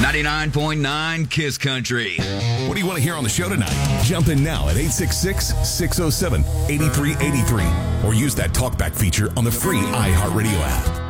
99.9 Kiss Country. What do you want to hear on the show tonight? Jump in now at 866-607-8383 or use that talkback feature on the free iHeartRadio app.